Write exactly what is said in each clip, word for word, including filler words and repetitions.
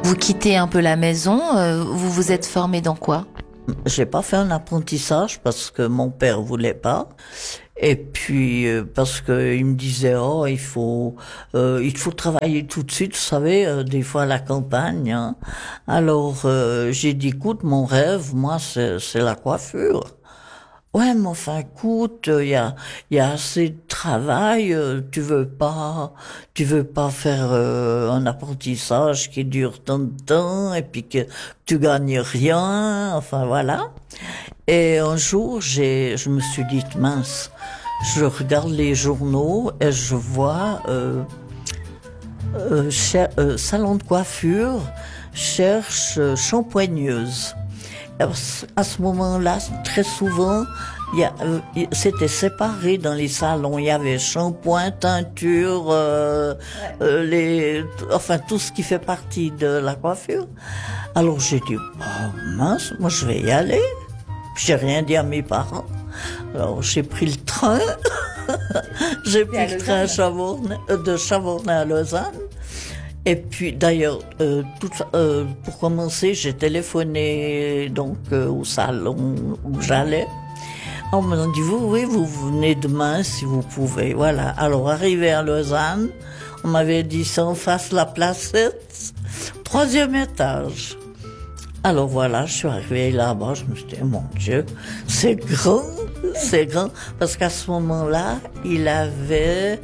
vous quittez un peu la maison, euh, vous vous êtes formé dans quoi? J'ai pas fait un apprentissage parce que mon père voulait pas. Et puis euh, parce que il me disait oh il faut euh, il faut travailler tout de suite, vous savez, euh, des fois à la campagne. Hein. Alors euh, j'ai dit écoute, mon rêve moi c'est c'est la coiffure. Ouais, mais enfin, écoute, il y a, il y a assez de travail. euh, Tu veux pas, tu veux pas faire euh, un apprentissage qui dure tant de temps et puis que tu gagnes rien. Enfin voilà. Et un jour, j'ai, je me suis dit mince. Je regarde les journaux et je vois euh, euh, cher- euh, salon de coiffure cherche euh, shampoigneuse. À ce moment-là, très souvent, il y a, euh, c'était séparé dans les salons. Il y avait shampoing, teinture, euh, ouais. euh, les, enfin tout ce qui fait partie de la coiffure. Alors j'ai dit, oh mince, moi je vais y aller. J'ai rien dit à mes parents. Alors j'ai pris le train. j'ai pris le train à Chavornay, de Chavornay à Lausanne. Et puis d'ailleurs, euh, tout, euh, pour commencer, j'ai téléphoné donc euh, au salon où j'allais. On m'a dit vous, oui, vous venez demain si vous pouvez. Voilà. Alors arrivé à Lausanne, on m'avait dit c'est en face la Placette, troisième étage. Alors voilà, je suis arrivée là-bas, je me suis dit mon Dieu, c'est grand, c'est grand, parce qu'à ce moment-là, il avait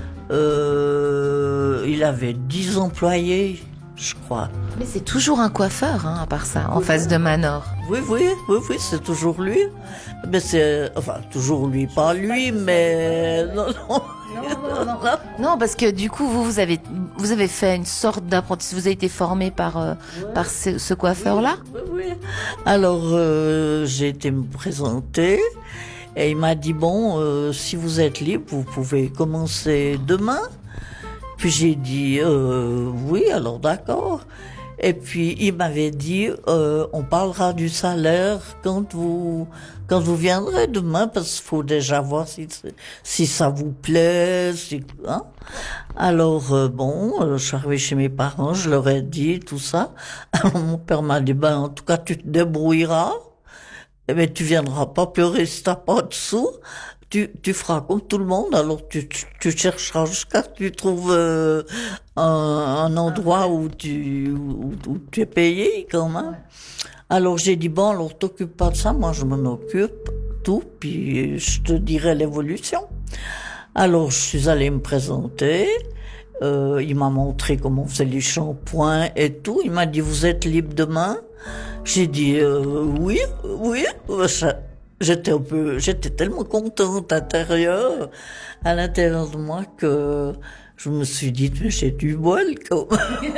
Euh, il avait dix employés, je crois. Mais c'est toujours un coiffeur, hein, à part ça, en oui, face de Manor. Oui, oui, oui, oui, c'est toujours lui. Mais c'est, enfin, toujours lui, pas lui, mais non, non. Non, non, non. Non, parce que du coup, vous, vous avez, vous avez fait une sorte d'apprentissage. Vous avez été formé par, euh, ouais. par ce, ce coiffeur-là. Oui, oui, oui. Alors, euh, j'ai été me présenter. Et il m'a dit, bon, euh, si vous êtes libre, vous pouvez commencer demain. Puis j'ai dit, euh, oui, alors d'accord. Et puis il m'avait dit, euh, on parlera du salaire quand vous quand vous viendrez demain, parce qu'il faut déjà voir si si ça vous plaît. Si, hein. Alors euh, bon, euh, je suis arrivée chez mes parents, je leur ai dit tout ça. Alors mon père m'a dit, ben en tout cas tu te débrouilleras. Eh ben, tu viendras pas pleurer si t'as pas de sous. Tu, tu feras comme tout le monde. Alors, tu, tu, tu chercheras jusqu'à ce que tu trouves euh, un, un endroit où tu, où, où tu es payé, quand même. Alors, j'ai dit, bon, alors, t'occupe pas de ça. Moi, je m'en occupe, tout. Puis, je te dirai l'évolution. Alors, je suis allée me présenter. Euh, il m'a montré comment on faisait les shampoings et tout. Il m'a dit, vous êtes libre demain? J'ai dit euh, oui, oui. J'étais un peu, j'étais tellement contente à l'intérieur, à l'intérieur de moi que je me suis dit mais j'ai du bol quand même.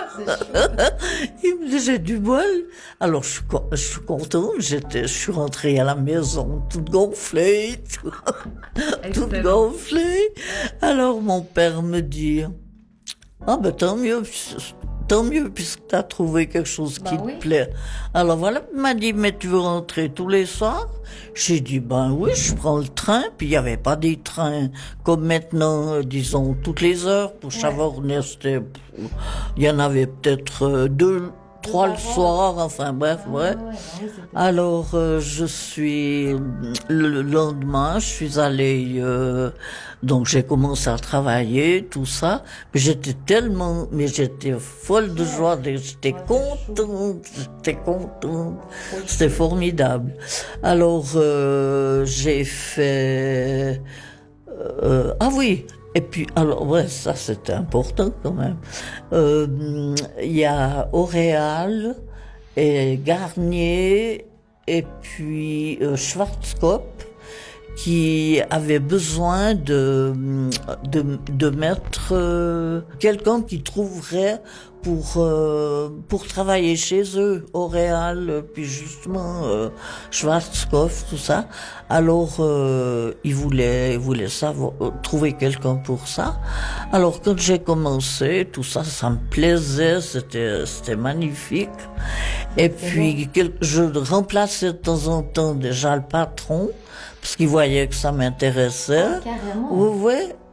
Il me dit j'ai du bol. Alors je suis, je suis contente. J'étais, je suis rentrée à la maison toute gonflée, tout, toute gonflée. Alors mon père me dit ah ben tant mieux. Tant mieux, puisque tu as trouvé quelque chose qui bah, te oui. plaît. Alors voilà, il m'a dit, mais tu veux rentrer tous les soirs? J'ai dit, ben oui, je prends le train. Puis il n'y avait pas des trains comme maintenant, euh, disons, toutes les heures. Pour ouais. Chavornay, c'était, il y en avait peut-être euh, deux, trois le soir, enfin bref, ouais. ouais. ouais Alors euh, je suis, le lendemain, je suis allée, euh, donc j'ai commencé à travailler, tout ça. Mais j'étais tellement, mais j'étais folle de joie, j'étais contente, j'étais contente. C'était formidable. Alors euh, j'ai fait, euh, ah oui. Et puis, alors, ouais, ça, c'était important quand même. Euh, il y a Auréal et Garnier et puis euh, Schwarzkopf qui avaient besoin de de, de mettre euh, quelqu'un qui trouverait pour euh, pour travailler chez eux, Auréal, puis justement euh, Schwarzkopf, tout ça. Alors euh, ils voulaient ils voulaient savoir trouver quelqu'un pour ça. Alors quand j'ai commencé, tout ça, ça me plaisait, c'était c'était magnifique. Et puis je remplaçais de temps en temps déjà le patron parce qu'il voyait que ça m'intéressait. Ah, carrément. Oui, oui.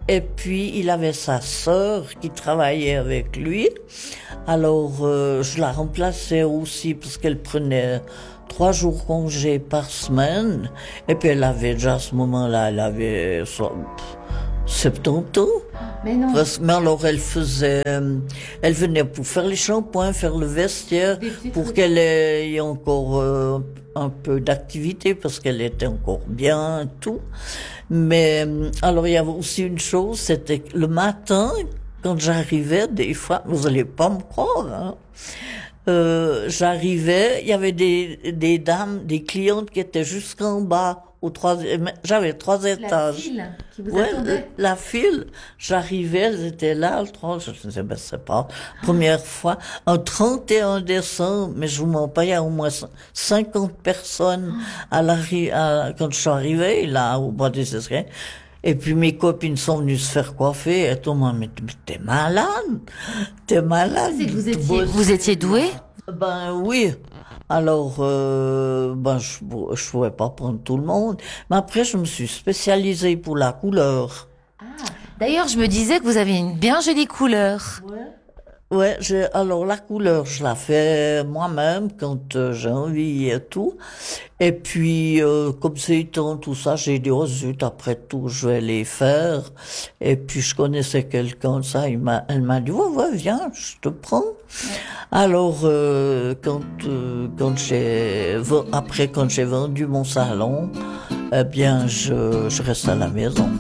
Et puis, il avait sa sœur qui travaillait avec lui. Alors, euh, je la remplaçais aussi parce qu'elle prenait trois jours congé par semaine. Et puis, elle avait déjà à ce moment-là, elle avait so- soixante-dix ans. Mais non. Presque. Mais alors, elle faisait, euh, elle venait pour faire les shampoings, faire le vestiaire, pour qu'elle ait encore euh, un peu d'activité, parce qu'elle était encore bien, et tout. Mais, euh, alors, il y avait aussi une chose, c'était que le matin, quand j'arrivais, des fois, vous allez pas me croire, hein, euh, j'arrivais, il y avait des, des dames, des clientes qui étaient jusqu'en bas, au troisième, j'avais trois La étages. file qui vous Ouais, attendait. la file, j'arrivais, elles étaient là, le trois, je me disais, ben, c'est pas, première fois, un trente et un décembre, mais je vous mens pas, il y a au moins cinquante personnes à l'arrivée, quand je suis arrivée, là, au bas des escaliers. Et puis mes copines sont venues se faire coiffer, et tout le monde, mais mais t'es malade, t'es malade. C'est que vous Tu étiez, bosses. vous étiez doué. Ben oui. Alors, euh, ben je je pouvais pas prendre tout le monde. Mais après, je me suis spécialisée pour la couleur. D'ailleurs, je me disais que vous avez une bien jolie couleur. Ouais, j'ai, alors la couleur, je la fais moi-même quand euh, j'ai envie et tout. Et puis, euh, comme c'est étant tout ça, j'ai dit, oh zut, après tout, je vais les faire. Et puis, je connaissais quelqu'un de ça, il m'a, elle m'a dit, ouais, ouais, viens, je te prends. Alors, euh, quand, euh, quand j'ai, après, quand j'ai vendu mon salon, eh bien, je, je reste à la maison.